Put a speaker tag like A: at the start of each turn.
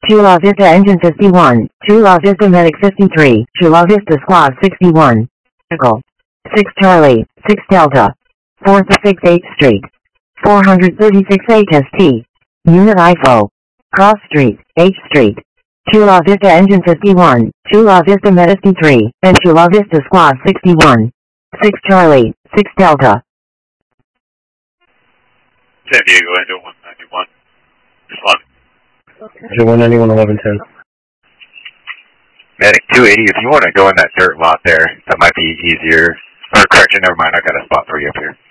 A: Chula Vista Engine 51, Chula Vista Medic 53, Chula Vista Squad 61. Echo 6 Charlie, 6 Delta. 4th 6 8th Street. 436 HST. Unit IFO. Cross Street, H Street. Chula Vista Engine 51, Chula Vista Med 53, and Chula Vista Squad 61. 6 Charlie, 6 Delta.
B: San Diego, Angel 191. Respond.
C: Angel 191, 1110.
D: Medic 280, if you want to go in that dirt lot there, that might be easier. Or correction, never mind, I got a spot for you up here.